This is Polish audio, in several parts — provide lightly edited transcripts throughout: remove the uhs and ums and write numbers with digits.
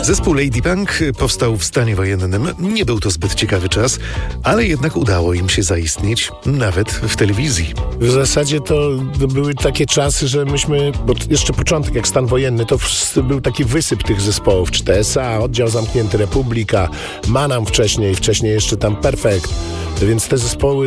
Zespół Lady Punk powstał w stanie wojennym. Nie był to zbyt ciekawy czas, ale jednak udało im się zaistnieć nawet w telewizji. W zasadzie to były takie czasy, że myśmy, bo jeszcze początek jak stan wojenny, to był taki wysyp tych zespołów, czy TSA, Oddział Zamknięty, Republika, Manam wcześniej jeszcze tam Perfekt. Więc te zespoły,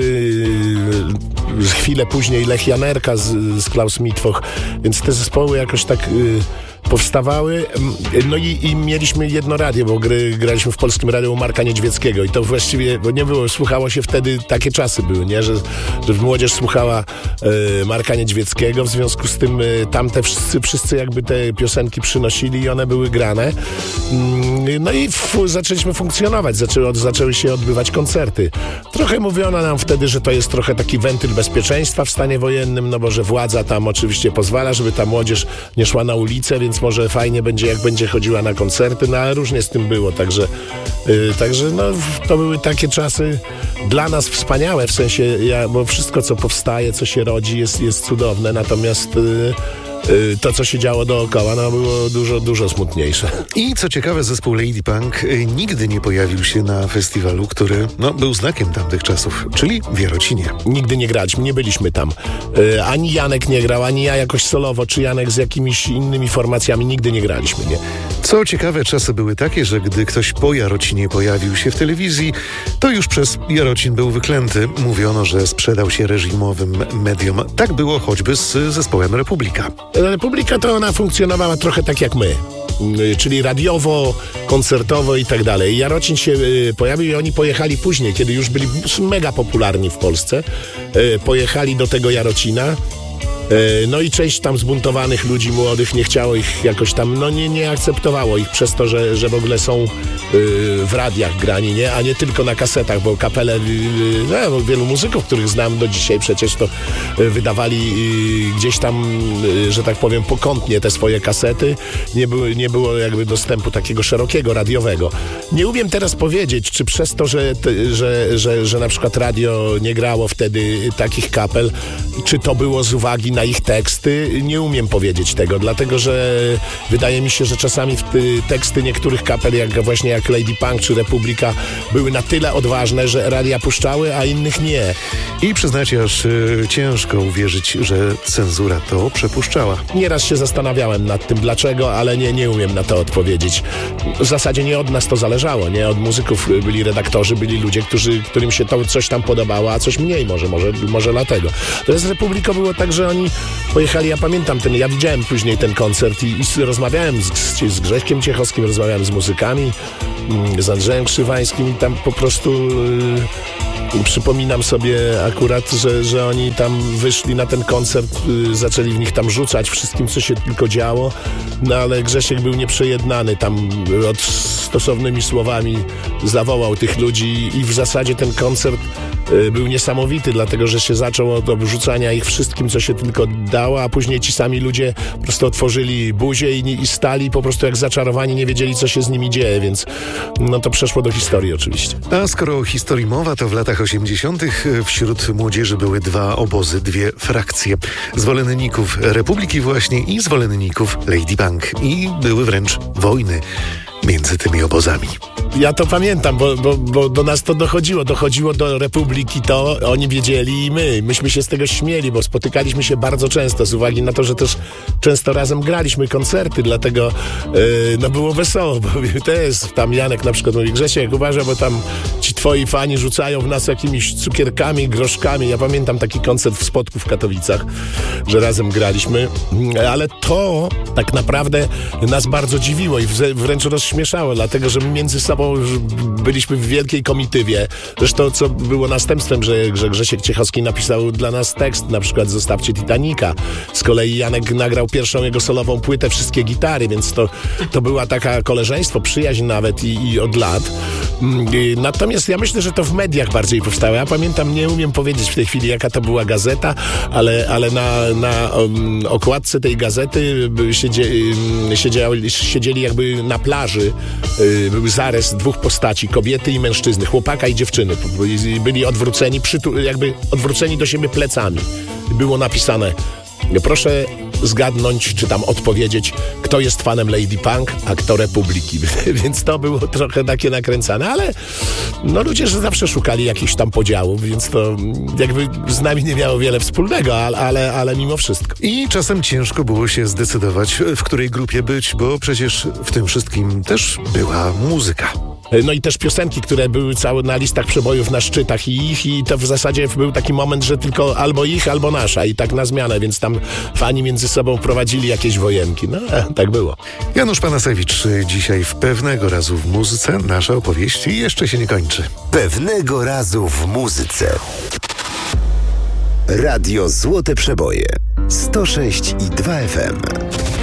chwilę później Lech Janerka z Klaus Mitwoch, więc te zespoły jakoś tak powstawały. No i mieliśmy jedno radio, bo graliśmy w Polskim Radiu u Marka Niedźwieckiego i to właściwie, bo nie było, słuchało się wtedy, takie czasy były, nie? Że młodzież słuchała Marka Niedźwieckiego, w związku z tym tam te wszyscy jakby te piosenki przynosili i one były grane. No i zaczęliśmy funkcjonować, zaczęły się odbywać koncerty. Trochę mówiono nam wtedy, że to jest trochę taki wentyl bezpieczeństwa w stanie wojennym, no bo że władza tam oczywiście pozwala, żeby ta młodzież nie szła na ulicę, więc może fajnie będzie, jak będzie chodziła na koncerty, no ale różnie z tym było, także no, to były takie czasy dla nas wspaniałe, w sensie, bo wszystko, co powstaje, co się rodzi, jest cudowne, natomiast to, co się działo dookoła, no, było dużo smutniejsze. I co ciekawe, zespół Lady Punk nigdy nie pojawił się na festiwalu, który był znakiem tamtych czasów, czyli w Jarocinie. Nigdy nie graliśmy, nie byliśmy tam. Ani Janek nie grał, ani ja jakoś solowo, czy Janek z jakimiś innymi formacjami, nigdy nie graliśmy, nie. Co ciekawe, czasy były takie, że gdy ktoś po Jarocinie pojawił się w telewizji, to już przez Jarocin był wyklęty. Mówiono, że sprzedał się reżimowym mediom. Tak było choćby z zespołem Republika. Republika to ona funkcjonowała trochę tak jak my, czyli radiowo, koncertowo i tak dalej. Jarocin się pojawił i oni pojechali później, kiedy już byli mega popularni w Polsce. Pojechali do tego Jarocina. No i część tam zbuntowanych ludzi młodych nie chciało ich jakoś tam, no nie akceptowało ich przez to, że w ogóle są w radiach grani, nie? A nie tylko na kasetach, bo kapele, wielu muzyków, których znam do dzisiaj przecież, to wydawali gdzieś tam, że tak powiem, pokątnie te swoje kasety. Nie było jakby dostępu takiego szerokiego, radiowego. Nie umiem teraz powiedzieć, czy przez to, że na przykład radio nie grało wtedy takich kapel, czy to było z uwagi na ich teksty, nie umiem powiedzieć tego, dlatego że wydaje mi się, że czasami teksty niektórych kapel, jak Lady Punk czy Republika, były na tyle odważne, że radia puszczały, a innych nie. I przyznacie, aż ciężko uwierzyć, że cenzura to przepuszczała. Nieraz się zastanawiałem nad tym, dlaczego, ale nie umiem na to odpowiedzieć. W zasadzie nie od nas to zależało, nie? Od muzyków byli redaktorzy, byli ludzie, którym się to coś tam podobało, a coś mniej może dlatego. To z Republiką było tak, że oni pojechali, ja pamiętam ja widziałem później ten koncert i rozmawiałem z Grześkiem Ciechowskim, rozmawiałem z muzykami, z Andrzejem Krzywańskim i tam po prostu przypominam sobie akurat, że oni tam wyszli na ten koncert, zaczęli w nich tam rzucać wszystkim, co się tylko działo, no ale Grzesiek był nieprzejednany, tam stosownymi słowami zawołał tych ludzi i w zasadzie ten koncert był niesamowity, dlatego że się zaczął od obrzucania ich wszystkim, co się tylko dało, a później ci sami ludzie po prostu otworzyli buzię i stali po prostu jak zaczarowani, nie wiedzieli, co się z nimi dzieje, więc no to przeszło do historii oczywiście. A skoro o historii mowa, to w latach 80. wśród młodzieży były dwa obozy, dwie frakcje. Zwolenników Republiki właśnie i zwolenników Lady Punk. I były wręcz wojny między tymi obozami. Ja to pamiętam, bo do nas to dochodziło do Republiki, to oni wiedzieli i myśmy się z tego śmieli, bo spotykaliśmy się bardzo często z uwagi na to, że też często razem graliśmy koncerty, dlatego no było wesoło, bo też tam Janek na przykład mówi, Grzesiek, uważaj, bo tam ci twoi fani rzucają w nas jakimiś cukierkami, groszkami. Ja pamiętam taki koncert w Spodku w Katowicach, że razem graliśmy, ale to tak naprawdę nas bardzo dziwiło i wręcz rozśmieszało, dlatego że my między sobą byliśmy w wielkiej komitywie. Zresztą co było następstwem, że Grzesiek Ciechowski napisał dla nas tekst, na przykład Zostawcie Titanica. Z kolei Janek nagrał pierwszą jego solową płytę, wszystkie gitary, więc to była taka koleżeństwo, przyjaźń nawet i od lat. Natomiast ja myślę, że to w mediach bardziej powstało. Ja pamiętam, nie umiem powiedzieć w tej chwili, jaka to była gazeta, ale na okładce tej gazety siedzieli jakby na plaży. Był zarys dwóch postaci, kobiety i mężczyzny, chłopaka i dziewczyny. Byli odwróceni, jakby odwróceni do siebie plecami. Było napisane: proszę zgadnąć, czy tam odpowiedzieć, kto jest fanem Lady Punk, a kto Republiki. Więc to było trochę takie nakręcane, ale no ludzie że zawsze szukali jakichś tam podziałów, więc to jakby z nami nie miało wiele wspólnego, ale mimo wszystko. I czasem ciężko było się zdecydować, w której grupie być, bo przecież w tym wszystkim też była muzyka. No i też piosenki, które były całe na listach przebojów, na szczytach i to w zasadzie był taki moment, że tylko albo ich, albo nasza i tak na zmianę, więc tam fani między sobą prowadzili jakieś wojenki. No, tak było. Janusz Panasewicz dzisiaj w Pewnego razu w muzyce. Nasza opowieść jeszcze się nie kończy. Pewnego razu w muzyce. Radio Złote Przeboje 106,2 FM.